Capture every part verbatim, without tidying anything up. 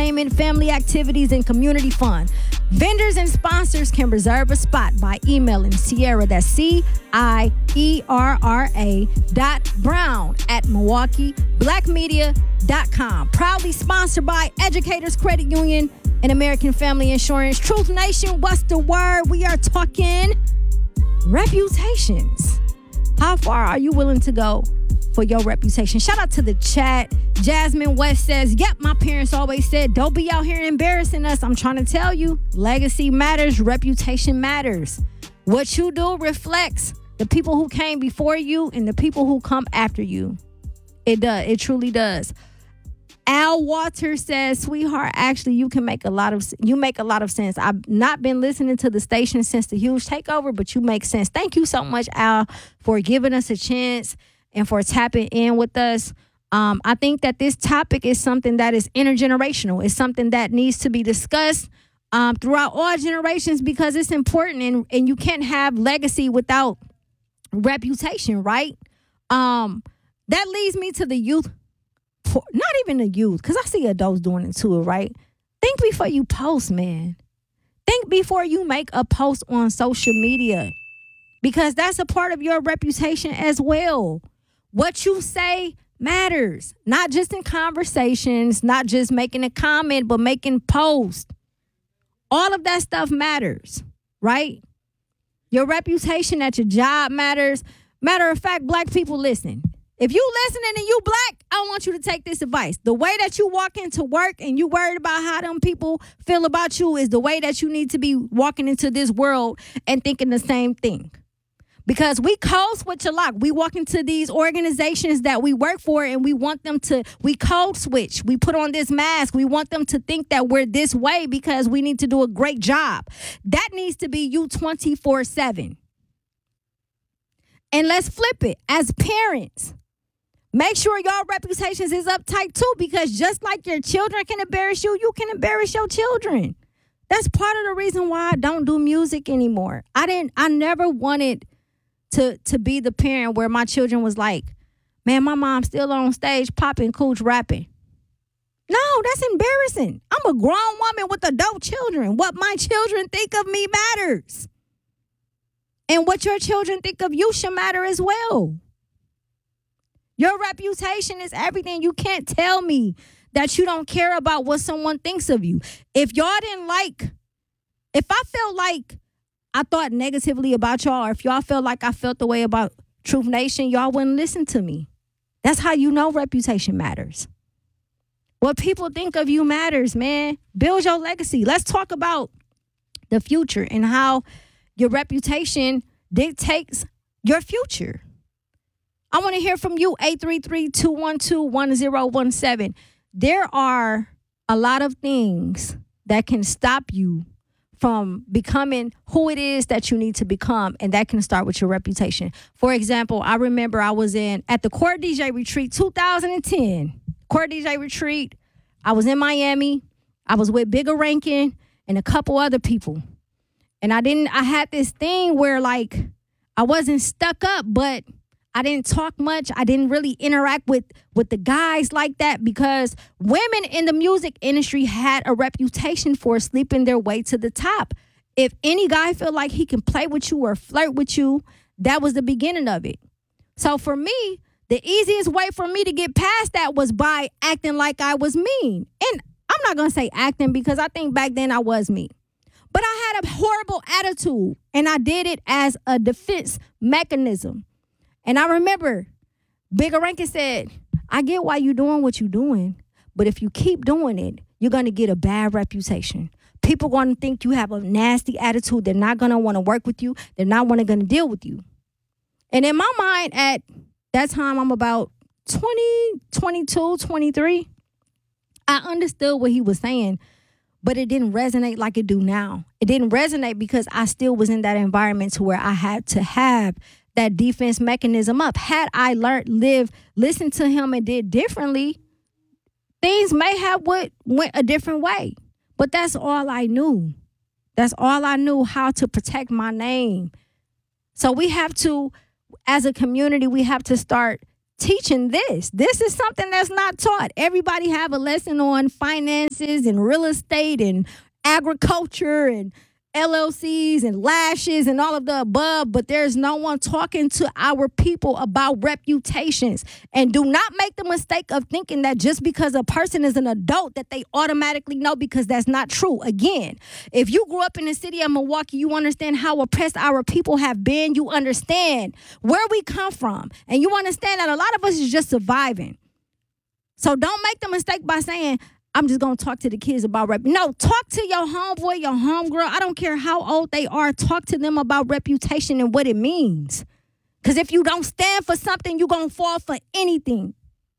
entertainment, family activities, and community fun. Vendors and sponsors can reserve a spot by emailing Sierra, that's C I E R R A dot Brown at Milwaukee Black Media dot com. Proudly sponsored by Educators Credit Union and American Family Insurance. Truth Nation, what's the word? We are talking reputations. How far are you willing to go for your reputation? Shout out to the chat. Jasmine West says, yep, my parents always said, don't be out here embarrassing us. I'm trying to tell you, legacy matters, reputation matters. What you do reflects the people who came before you and the people who come after you. It does. It truly does. Al Walter says, sweetheart, actually, you can make a lot of, you make a lot of sense. I've not been listening to the station since the huge takeover, but you make sense. Thank you so much, Al, for giving us a chance and for tapping in with us. Um, I think that this topic is something that is intergenerational. It's something that needs to be discussed um, throughout all generations because it's important, and, and you can't have legacy without reputation, right? Um, that leads me to the youth. Not even the youth, because I see adults doing it too, right? Think before you post, man. Think before you make a post on social media, because that's a part of your reputation as well. What you say matters, not just in conversations, not just making a comment, but making posts. All of that stuff matters, right? Your reputation at your job matters. Matter of fact, black people, listen. If you listening and you black, I want you to take this advice. The way that you walk into work and you worried about how them people feel about you is the way that you need to be walking into this world and thinking the same thing. Because we code switch a lot. We walk into these organizations that we work for and we want them to, we code switch. We put on this mask. We want them to think that we're this way because we need to do a great job. That needs to be you twenty-four seven. And let's flip it. As parents, make sure your reputations is uptight too, because just like your children can embarrass you, you can embarrass your children. That's part of the reason why I don't do music anymore. I didn't, I never wanted to, to be the parent where my children was like, man, my mom's still on stage popping cooch rapping. No, that's embarrassing. I'm a grown woman with adult children. What my children think of me matters. And what your children think of you should matter as well. Your reputation is everything. You can't tell me that you don't care about what someone thinks of you. If y'all didn't like, if I felt like I thought negatively about y'all, or if y'all felt like I felt the way about Truth Nation, y'all wouldn't listen to me. That's how you know reputation matters. What people think of you matters, man. Build your legacy. Let's talk about the future and how your reputation dictates your future. I want to hear from you, eight three three, two one two, one zero one seven. There are a lot of things that can stop you from becoming who it is that you need to become, and that can start with your reputation. For example, I remember I was in at the Court D J Retreat two thousand ten. Court D J Retreat. I was in Miami. I was with Bigger Rankin and a couple other people. And I didn't, I had this thing where like I wasn't stuck up, but I didn't talk much. I didn't really interact with, with the guys like that because women in the music industry had a reputation for sleeping their way to the top. If any guy feel like he can play with you or flirt with you, that was the beginning of it. So for me, the easiest way for me to get past that was by acting like I was mean. And I'm not going to say acting because I think back then I was mean. But I had a horrible attitude, and I did it as a defense mechanism. And I remember Bigger Rankin said, I get why you're doing what you're doing, but if you keep doing it, you're going to get a bad reputation. People are going to think you have a nasty attitude. They're not going to want to work with you. They're not going to deal with you. And in my mind, at that time, I'm about twenty, twenty-two, twenty-three. I understood what he was saying, but it didn't resonate like it do now. It didn't resonate because I still was in that environment to where I had to have that defense mechanism up. Had I learned, lived, listened to him and did differently, things may have went, went a different way. But that's all I knew. That's all I knew, how to protect my name. So we have to, as a community, we have to start teaching this. This is something that's not taught. Everybody have a lesson on finances and real estate and agriculture and L L Cs and lashes and all of the above, but there's no one talking to our people about reputations. And do not make the mistake of thinking that just because a person is an adult that they automatically know, because that's not true. Again, if you grew up in the city of Milwaukee, you understand how oppressed our people have been. You understand where we come from. And you understand that a lot of us is just surviving. So don't make the mistake by saying, I'm just going to talk to the kids about rep. No, talk to your homeboy, your homegirl. I don't care how old they are. Talk to them about reputation and what it means. Because if you don't stand for something, you're going to fall for anything.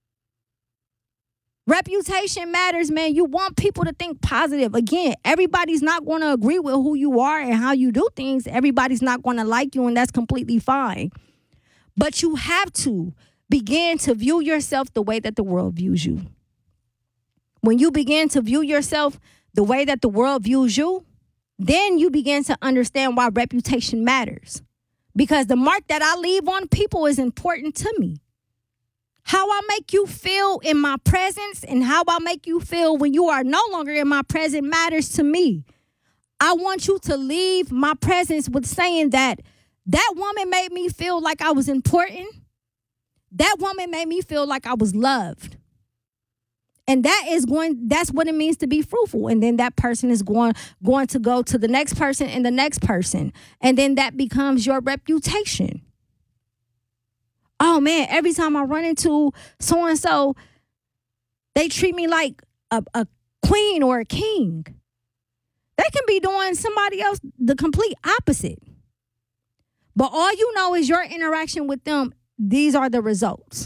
Reputation matters, man. You want people to think positive. Again, everybody's not going to agree with who you are and how you do things. Everybody's not going to like you, and that's completely fine. But you have to begin to view yourself the way that the world views you. When you begin to view yourself the way that the world views you, then you begin to understand why reputation matters. Because the mark that I leave on people is important to me. How I make you feel in my presence and how I make you feel when you are no longer in my presence matters to me. I want you to leave my presence with saying that that woman made me feel like I was important. That woman made me feel like I was loved. And that is going, that's what it means to be fruitful. And then that person is going, going to go to the next person and the next person. And then that becomes your reputation. Oh man, every time I run into so-and-so, they treat me like a, a queen or a king. They can be doing somebody else the complete opposite. But all you know is your interaction with them. These are the results.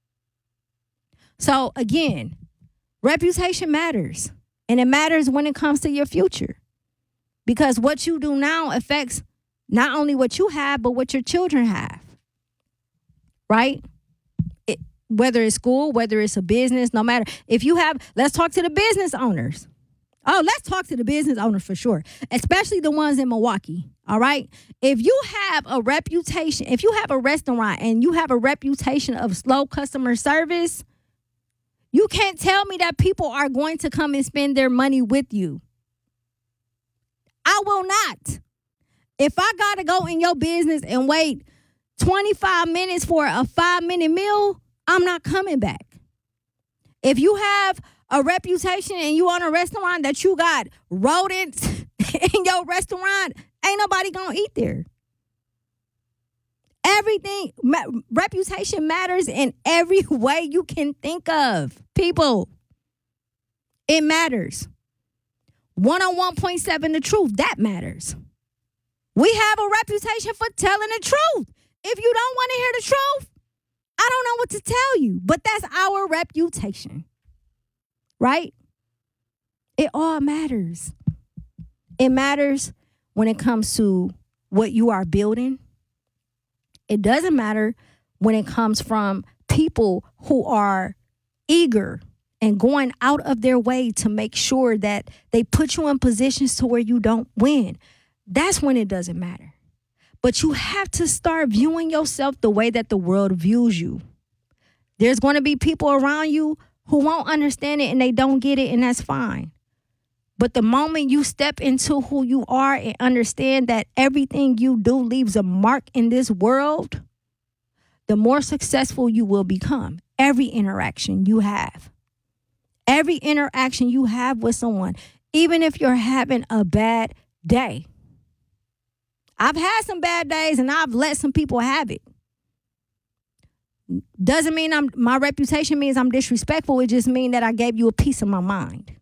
So again, reputation matters, and it matters when it comes to your future, because what you do now affects not only what you have, but what your children have, right? It, whether it's school, whether it's a business, no matter. If you have, let's talk to the business owners. Oh, let's talk to the business owners for sure, especially the ones in Milwaukee, all right? If you have a reputation, if you have a restaurant and you have a reputation of slow customer service, you can't tell me that people are going to come and spend their money with you. I will not. If I got to go in your business and wait twenty-five minutes for a five-minute meal, I'm not coming back. If you have a reputation and you own a restaurant that you got rodents in your restaurant, ain't nobody going to eat there. Everything, ma- reputation matters in every way you can think of. People, it matters. one oh one point seven, the truth, that matters. We have a reputation for telling the truth. If you don't want to hear the truth, I don't know what to tell you, but that's our reputation, right? It all matters. It matters when it comes to what you are building. It doesn't matter when it comes from people who are eager and going out of their way to make sure that they put you in positions to where you don't win. That's when it doesn't matter. But you have to start viewing yourself the way that the world views you. There's going to be people around you who won't understand it and they don't get it, and that's fine. But the moment you step into who you are and understand that everything you do leaves a mark in this world, the more successful you will become. Every interaction you have. Every interaction you have with someone, even if you're having a bad day. I've had some bad days and I've let some people have it. Doesn't mean I'm my reputation means I'm disrespectful. It just means that I gave you a piece of my mind.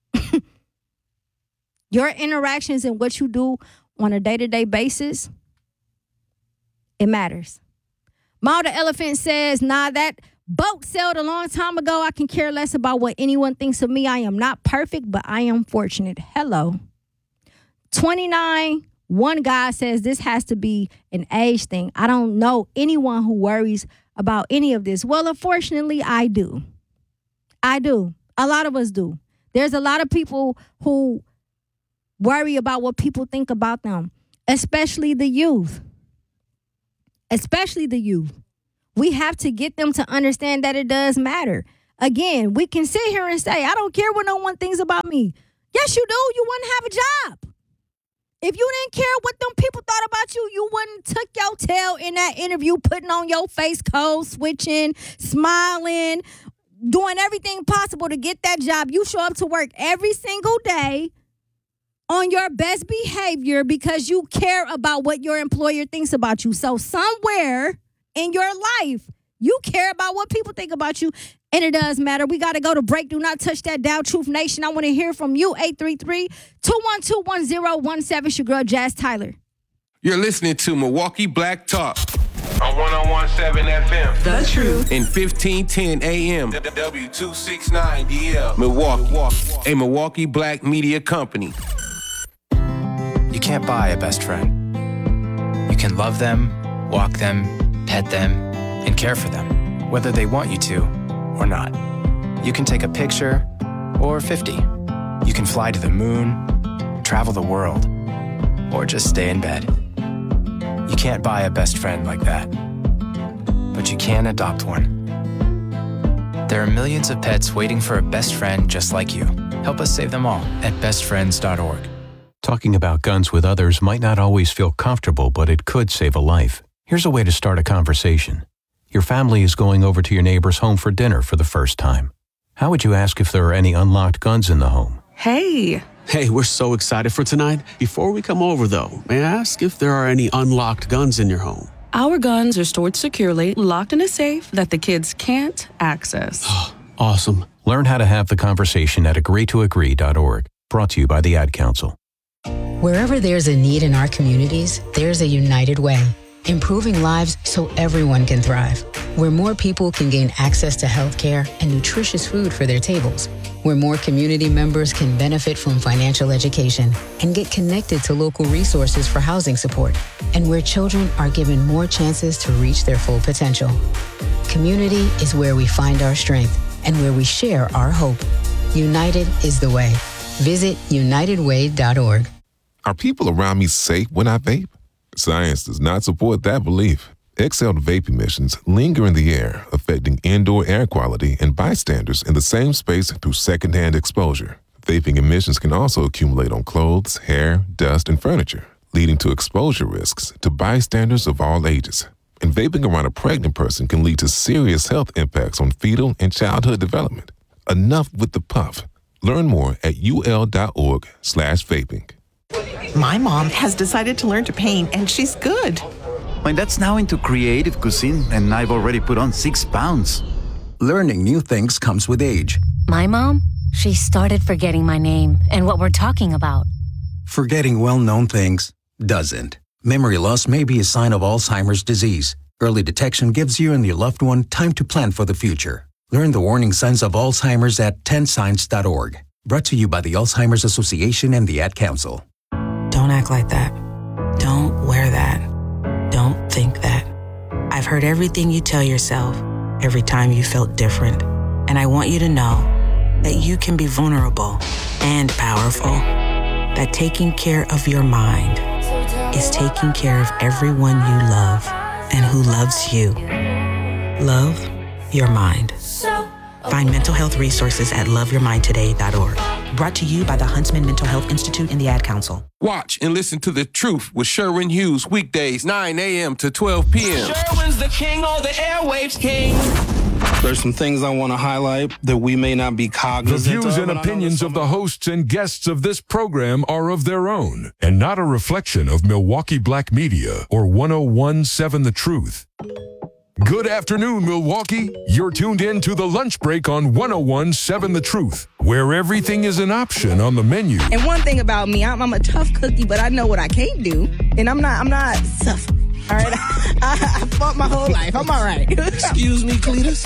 Your interactions and what you do on a day-to-day basis, it matters. Ma the Elephant says, nah, that boat sailed a long time ago. I can care less about what anyone thinks of me. I am not perfect, but I am fortunate. Hello. twenty-nine, one guy says this has to be an age thing. I don't know anyone who worries about any of this. Well, unfortunately, I do. I do. A lot of us do. There's a lot of people who worry about what people think about them, especially the youth. Especially the youth. We have to get them to understand that it does matter. Again, we can sit here and say, I don't care what no one thinks about me. Yes, you do. You wouldn't have a job. If you didn't care what them people thought about you, you wouldn't took your tail in that interview, putting on your face code, switching, smiling, doing everything possible to get that job. You show up to work every single day on your best behavior because you care about what your employer thinks about you. So somewhere in your life, you care about what people think about you, and it does matter. We got to go to break. Do not touch that dial, Truth Nation. I want to hear from you, eight three three, two one two, one zero one seven. It's your girl, Jazz Tyler. You're listening to Milwaukee Black Talk on one oh one point seven F M. The Truth. In fifteen ten A M. W two sixty-nine D L. Milwaukee. A Milwaukee Black media company. You can't buy a best friend. You can love them, walk them, pet them, and care for them, whether they want you to or not. You can take a picture or fifty. You can fly to the moon, travel the world, or just stay in bed. You can't buy a best friend like that, but you can adopt one. There are millions of pets waiting for a best friend just like you. Help us save them all at best friends dot org. Talking about guns with others might not always feel comfortable, but it could save a life. Here's a way to start a conversation. Your family is going over to your neighbor's home for dinner for the first time. How would you ask if there are any unlocked guns in the home? Hey. Hey, we're so excited for tonight. Before we come over, though, may I ask if there are any unlocked guns in your home? Our guns are stored securely, locked in a safe that the kids can't access. Awesome. Learn how to have the conversation at agree to agree dot org. Brought to you by the Ad Council. Wherever there's a need in our communities, there's a United Way. Improving lives so everyone can thrive. Where more people can gain access to healthcare and nutritious food for their tables. Where more community members can benefit from financial education and get connected to local resources for housing support. And where children are given more chances to reach their full potential. Community is where we find our strength and where we share our hope. United is the way. Visit united way dot org. Are people around me safe when I vape? Science does not support that belief. Exhaled vape emissions linger in the air, affecting indoor air quality and bystanders in the same space through secondhand exposure. Vaping emissions can also accumulate on clothes, hair, dust, and furniture, leading to exposure risks to bystanders of all ages. And vaping around a pregnant person can lead to serious health impacts on fetal and childhood development. Enough with the puff. Learn more at ul.org slash vaping. My mom has decided to learn to paint, and she's good. My dad's now into creative cuisine, and I've already put on six pounds. Learning new things comes with age. My mom, she started forgetting my name and what we're talking about. Forgetting well-known things doesn't. Memory loss may be a sign of Alzheimer's disease. Early detection gives you and your loved one time to plan for the future. Learn the warning signs of Alzheimer's at ten signs dot org. Brought to you by the Alzheimer's Association and the Ad Council. Don't act like that. Don't wear that. Don't think that. I've heard everything you tell yourself every time you felt different. And I want you to know that you can be vulnerable and powerful. That taking care of your mind is taking care of everyone you love and who loves you. Love your mind. Find mental health resources at love your mind today dot org. Brought to you by the Huntsman Mental Health Institute and the Ad Council. Watch and listen to The Truth with Sherwin Hughes weekdays nine a.m. to twelve p.m. Sherwin's the king of the airwaves king. There's some things I want to highlight that we may not be cognizant of. The views and opinions of the hosts and guests of this program are of their own and not a reflection of Milwaukee Black Media or one oh one point seven The Truth. Good afternoon, Milwaukee. You're tuned in to The Lunch Break on one oh one point seven The Truth, where everything is an option on the menu. And one thing about me, I'm, I'm a tough cookie, but I know what I can't do, and I'm not I'm not suffering. All right, I, I fought my whole life. I'm all right. Excuse me, Cletus.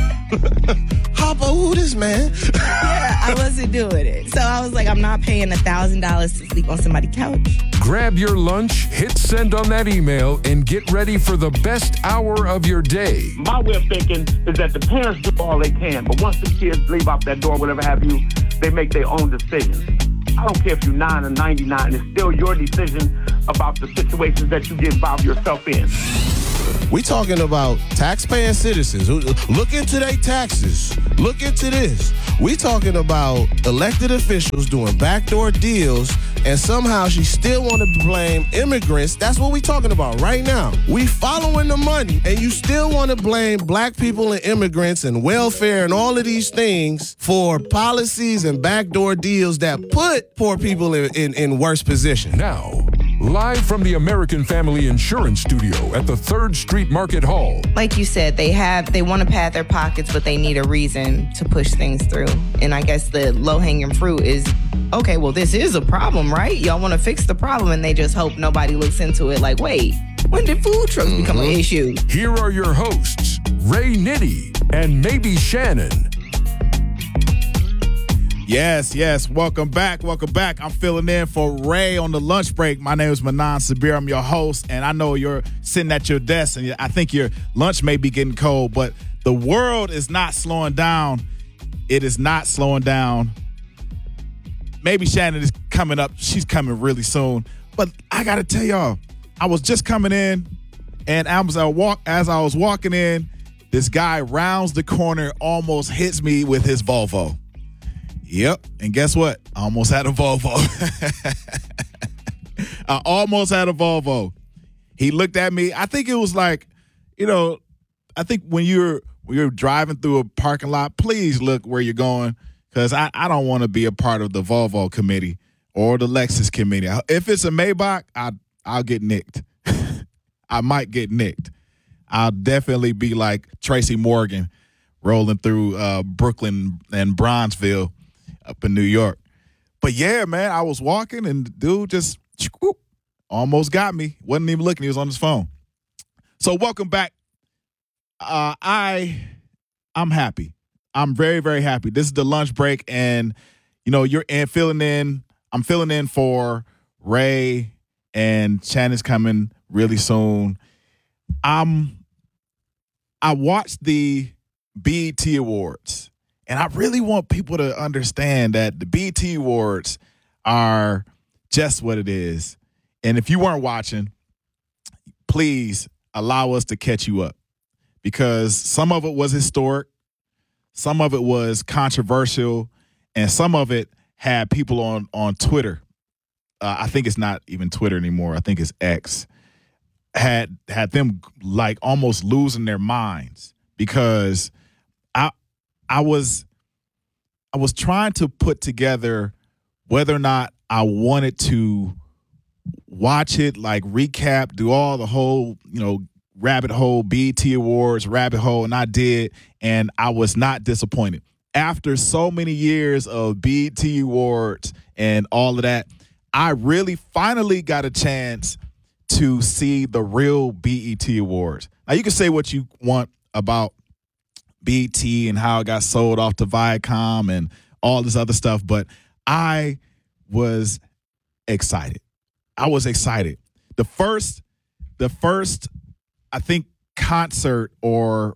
Hopper, who this man? Yeah, I wasn't doing it. So I was like, I'm not paying a thousand dollars to sleep on somebody's couch. Grab your lunch, hit send on that email, and get ready for the best hour of your day. My way of thinking is that the parents do all they can, but once the kids leave out that door, whatever have you, they make their own decisions. I don't care if you're nine or ninety-nine, it's still your decision about the situations that you get involved yourself in. We talking about taxpaying citizens. Look into their taxes. Look into this. We talking about elected officials doing backdoor deals, and somehow she still want to blame immigrants. That's what we talking about right now. We following the money, and you still want to blame black people and immigrants and welfare and all of these things for policies and backdoor deals that put poor people in, in, in worse position. Now, live from the American Family Insurance Studio at the third Street Market Hall. Like you said, they have they want to pad their pockets, but they need a reason to push things through. And I guess the low-hanging fruit is, okay, well, this is a problem, right? Y'all want to fix the problem, and they just hope nobody looks into it like, wait, when did food trucks mm-hmm. become an issue? Here are your hosts, Ray Nitty and Maybe Shannon. Yes, yes. Welcome back. Welcome back. I'm filling in for Ray on the lunch break. My name is Manan Sabir. I'm your host, and I know you're sitting at your desk, and I think your lunch may be getting cold, but the world is not slowing down. It is not slowing down. Maybe Shannon is coming up. She's coming really soon. But I got to tell y'all, I was just coming in, and as I, walk, as I was walking in, this guy rounds the corner, almost hits me with his Volvo. Yep, and guess what? I almost had a Volvo. I almost had a Volvo. He looked at me. I think it was like, you know, I think when you're when you're driving through a parking lot, please look where you're going, because I, I don't want to be a part of the Volvo committee or the Lexus committee. If it's a Maybach, I, I'll get nicked. I might get nicked. I'll definitely be like Tracy Morgan rolling through uh, Brooklyn and Bronzeville up in New York. But yeah, man, I was walking and the dude just whoop, almost got me. Wasn't even looking. He was on his phone. So welcome back. Uh, I, I'm happy. I'm very, very happy. This is the lunch break, and, you know, you're in filling in. I'm filling in for Ray, and Shannon's coming really soon. I'm, I watched the B E T Awards. And I really want people to understand that the B E T Awards are just what it is. And if you weren't watching, please allow us to catch you up, because some of it was historic, some of it was controversial, and some of it had people on, on Twitter. Uh, I think it's not even Twitter anymore. I think it's X. Had had them like almost losing their minds, because I I was I was trying to put together whether or not I wanted to watch it, like recap, do all the whole, you know, rabbit hole, B E T Awards, rabbit hole, and I did, and I was not disappointed. After so many years of B E T Awards and all of that, I really finally got a chance to see the real B E T Awards. Now, you can say what you want about B E T and how it got sold off to Viacom and all this other stuff, but I was excited. I was excited. The first, the first, I think, concert or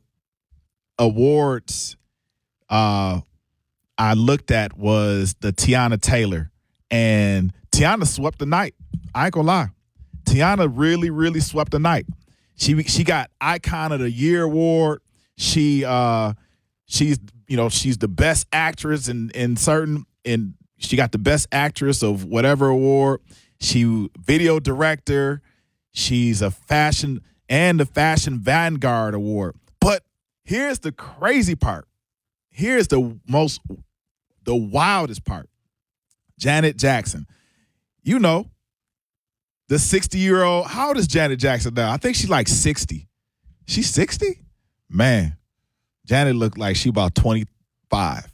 awards uh, I looked at was the Tiana Taylor, and Tiana swept the night. I ain't gonna lie. Tiana really, really swept the night. She she got Icon of the Year award. She uh she's you know she's the best actress in in certain in she got the best actress of whatever award. She video director. She's a fashion and the Fashion Vanguard award. But here's the crazy part. Here's the most the wildest part. Janet Jackson. You know, the sixty-year-old. How old is Janet Jackson now? I think she's like sixty. She's sixty? Man, Janet looked like she about twenty-five.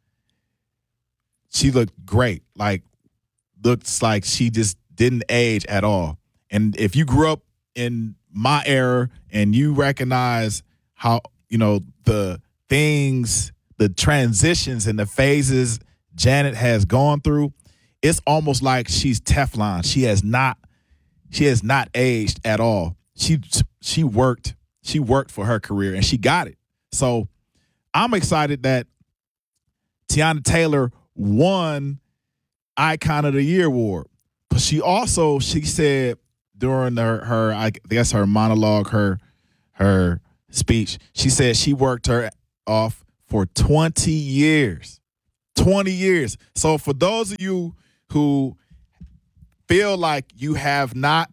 She looked great. Like, looks like she just didn't age at all. And if you grew up in my era and you recognize how, you know, the things, the transitions and the phases Janet has gone through, it's almost like she's Teflon. She has not, she has not aged at all. She she worked. She worked for her career, and she got it. So I'm excited that Tiana Taylor won Icon of the Year award. But she also, she said during her, her I guess her monologue, her her speech. She said she worked her off for twenty years. twenty years. So for those of you who feel like you have not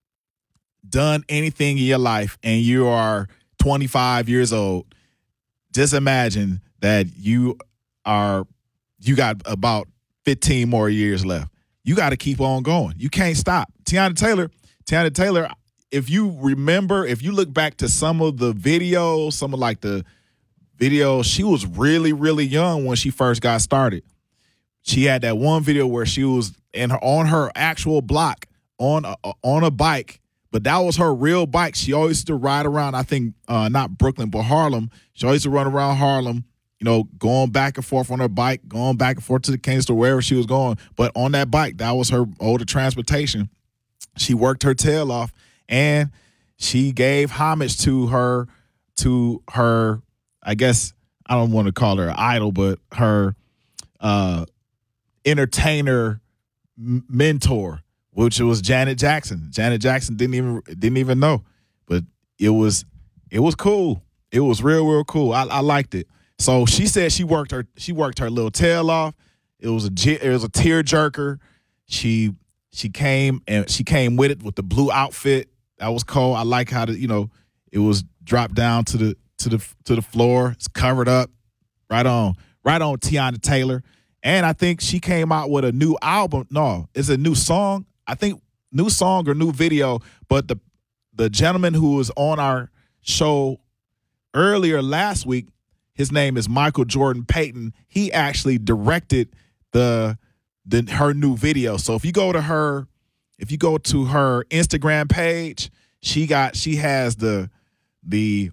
done anything in your life and you are twenty-five years old, just imagine that you are you got about fifteen more years left. You got to keep on going. You can't stop. Teyana Taylor, Teyana Taylor, if you remember, if you look back to some of the videos, some of like the videos, she was really, really young when she first got started. She had that one video where she was in her, on her actual block on a, on a bike, but that was her real bike. She always used to ride around, I think, uh, not Brooklyn, but Harlem. She always used to run around Harlem, you know, going back and forth on her bike, going back and forth to the King store, wherever she was going. But on that bike, that was her mode of transportation. She worked her tail off, and she gave homage to her, to her, I guess, I don't want to call her an idol, but her uh, entertainer m- mentor, which was Janet Jackson. Janet Jackson didn't even didn't even know, but it was it was cool. It was real, real cool. I, I liked it. So she said she worked her she worked her little tail off. It was a it was a tear jerker. She she came and she came with it with the blue outfit. That was cool. I like how the you know it was dropped down to the to the to the floor. It's covered up. Right on. Right on, Teyana Taylor. And I think she came out with a new album. No, it's a new song. I think new song or new video. But the the gentleman who was on our show earlier last week, his name is Michael Jordan Payton. He actually directed the the her new video. So if you go to her, if you go to her Instagram page, she got she has the the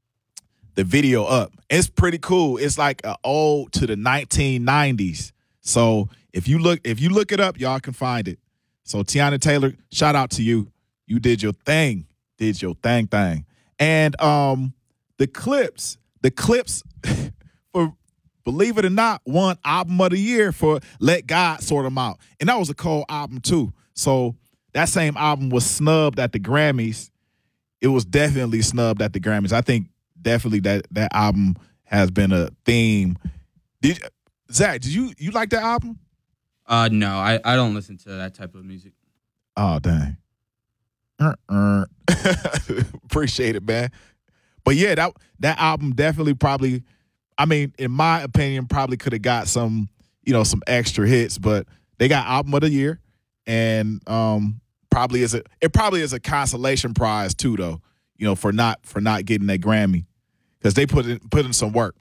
the video up. It's pretty cool. It's like an ode to the nineteen nineties. So if you look if you look it up, y'all can find it. So Teyana Taylor, shout out to you. You did your thing. Did your thing thing. And um the Clips, the Clips for believe it or not, won album of the year for Let God Sort 'Em Out. And that was a cool album too. So that same album was snubbed at the Grammys. It was definitely snubbed at the Grammys. I think definitely that that album has been a theme. Did Zach, did you you like that album? Uh no, I, I don't listen to that type of music. Oh dang. Uh-uh. Appreciate it, man. But yeah, that that album definitely probably, I mean, in my opinion, probably could have got some, you know, some extra hits, but they got album of the year, and um probably is a it probably is a consolation prize too, though, you know, for not for not getting that Grammy, because they put in put in some work.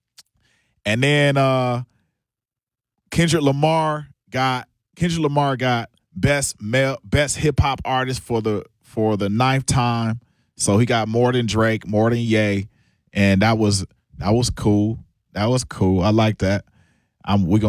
And then uh Kendrick Lamar got Kendrick Lamar got best male best hip hop artist for the for the ninth time. So he got more than Drake, more than Ye, and that was that was cool. That was cool. I like that. I'm we gonna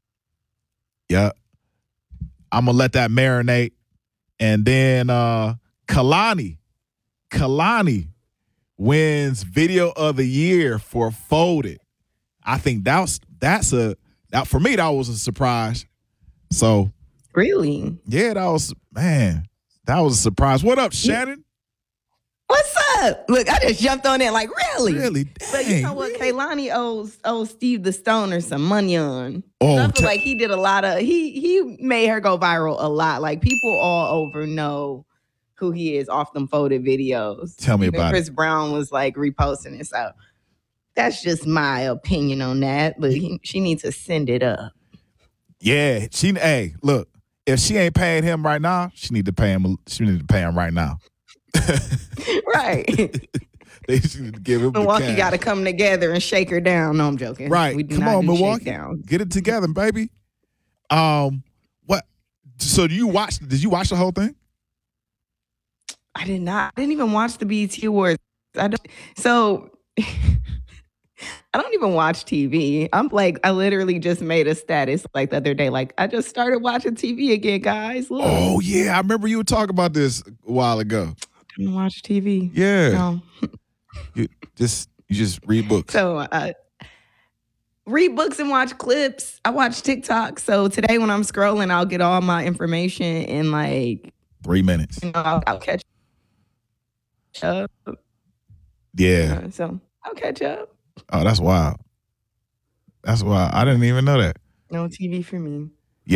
yeah. I'm gonna let that marinate. And then uh Kalani. Kalani wins video of the year for Folded. I think that's that's a that for me that was a surprise. So really? Yeah, that was man, that was a surprise. What up, Shannon? What's up? Look, I just jumped on it like, really? Really? But you know what? Kaylani owes owes Steve the Stoner some money on. Oh, I feel t- like he did a lot of he he made her go viral a lot. Like people all over know who he is off them Folded videos. Tell me Even about Chris it. Brown was like reposting it. So that's just my opinion on that. But he, she needs to send it up. Yeah, she. Hey, look, if she ain't paying him right now, she need to pay him. She need to pay him right now. Right. They should need to give him. Milwaukee got to come together and shake her down. No, I'm joking. Right. We do Come not on, do Milwaukee. shakedown. Get it together, baby. Um, what? So do you watch? Did you watch the whole thing? I did not. I didn't even watch the B E T Awards. I don't. So I don't even watch T V. I'm like, I literally just made a status like the other day. Like, I just started watching T V again, guys. Look. Oh yeah, I remember you were talking about this a while ago. I didn't watch T V. Yeah. No. You just you just read books. So uh, read books and watch clips. I watch TikTok. So today when I'm scrolling, I'll get all my information in like Three minutes. You know, I'll, I'll catch up. Yeah. Uh, so I'll catch up. Oh, that's wild. That's wild. I didn't even know that. No T V for me.